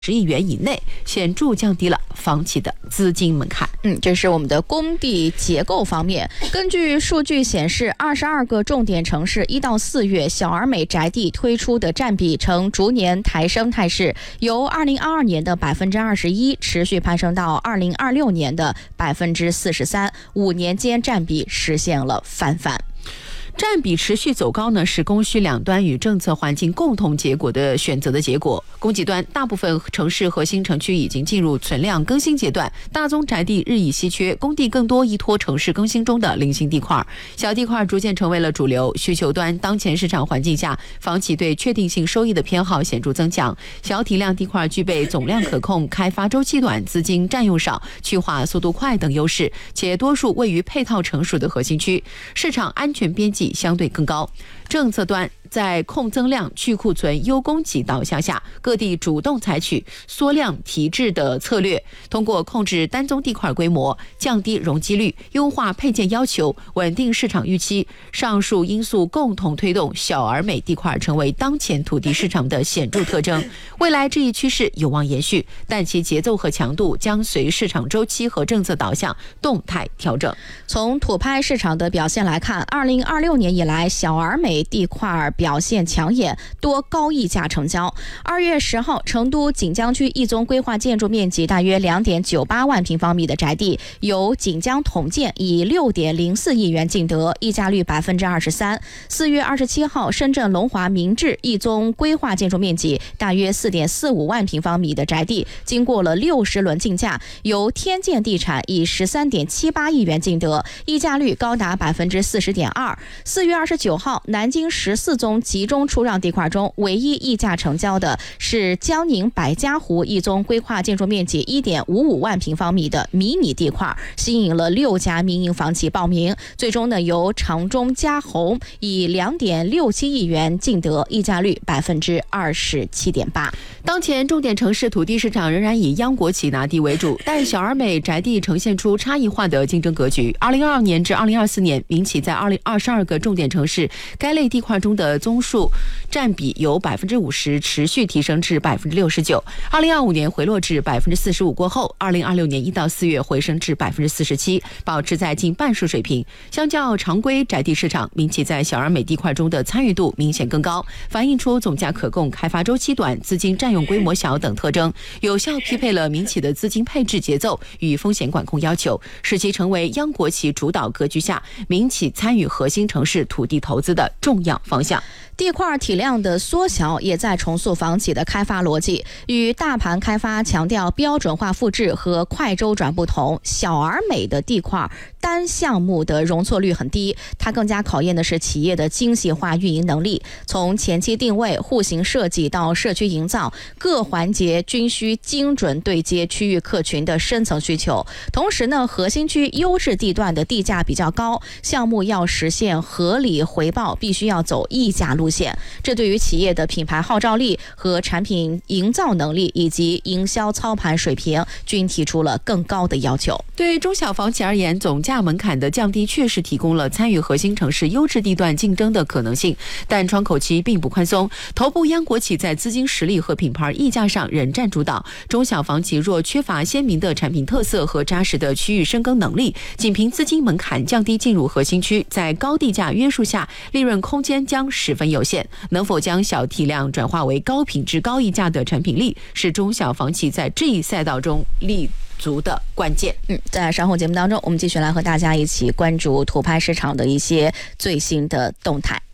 10亿元以内，显著降低了房企的资金门槛。 这是我们的工地结构方面。根据数据显示，22个重点城市1到4月小而美宅地推出的占比呈逐年抬升态势，由2022年的21%持续攀升到2026年的43%，5年间占比实现了翻番。 占比持续走高呢，是供需两端与政策环境共同结果的选择的结果。供给端，大部分城市核心城区已经进入存量更新阶段，大宗宅地日益稀缺，工地更多依托城市更新中的零星地块，小地块逐渐成为了主流。需求端，当前市场环境下，房企对确定性收益的偏好显著增强，小体量地块具备总量可控、开发周期短、资金占用少、去化速度快等优势，且多数位于配套成熟的核心区，市场安全边际相对更高。政策端，在控增量、去库存、优供给导向下，各地主动采取缩量提质的策略，通过控制单宗地块规模、降低容积率、优化配件要求、稳定市场预期，上述因素共同推动小而美地块成为当前土地市场的显著特征。未来这一趋势有望延续，但其节奏和强度将随市场周期和政策导向动态调整。 从土拍市场的表现来看，2026年以来，小而美地块表现抢眼，多高溢价成交。2月10号，成都锦江区一宗规划建筑面积大约2.98万平方米的宅地，由锦江统建以6.04亿元竞得，溢价率23%。4月27号，深圳龙华明志一宗规划建筑面积大约4.45万平方米的宅地，经过了60轮竞价，由天建地产以13.78亿元竞得，溢价率高达40.2%。4月29号，南京14宗集中出让地块中，唯一溢价成交的是江宁百家湖一宗规划建筑面积1.55万平方米的迷你地块，吸引了6家民营房企报名，最终呢由长中嘉宏以2.67亿元竞得，溢价率27.8%。 当前重点城市土地市场仍然以央国企拿地为主，但小而美宅地呈现出差异化的竞争格局。2022年至2024年，民企在22个重点城市该类地块中的宗数占比由50%持续提升至69%。2025年回落至45%过后，2026年1到4月回升至47%，保持在近半数水平。相较常规宅地市场，民企在小而美地块中的参与度明显更高，反映出总价可供、开发周期短、资金占用规模小等特征，有效匹配了民企的资金配置节奏与风险管控要求，使其成为央国企主导格局下民企参与核心城市土地投资的重要方向。 地块体量的缩小也在重塑房企的开发逻辑。与大盘开发强调标准化复制和快周转不同，小而美的地块单项目的容错率很低，它更加考验的是企业的精细化运营能力。从前期定位、户型设计到社区营造，各环节均需精准对接区域客群的深层需求。同时呢，核心区优质地段的地价比较高，项目要实现合理回报，必须要走溢价路线。这对于企业的品牌号召力和产品营造能力以及营销操盘水平均提出了更高的要求。 对中小房企而言，总价门槛的降低确实提供了参与核心城市优质地段竞争的可能性，但窗口期并不宽松。头部央国企在资金实力和品牌溢价上仍占主导，中小房企若缺乏鲜明的产品特色和扎实的区域深耕能力，仅凭资金门槛降低进入核心区，在高地价约束下，利润空间将十分有限。能否将小体量转化为高品质高溢价的产品力，是中小房企在这一赛道中立足的关键。 在稍后节目当中，我们继续来和大家一起关注土拍市场的一些最新的动态。